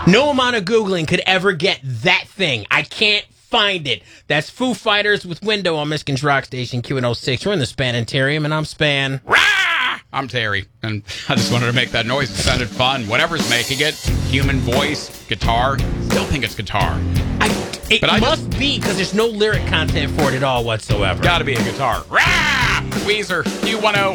No amount of Googling could ever get that thing. I can't find it. That's Foo Fighters with Window on Michigan's Rock Station Q106. We're in the Spanitarium, and I'm Span. Rah! I'm Terry, and I just wanted to make that noise. It sounded fun. Whatever's making it, human voice, guitar, still think it's guitar. It must be, because there's no lyric content for it at all whatsoever. Gotta be a guitar. Rah! Weezer, Q10.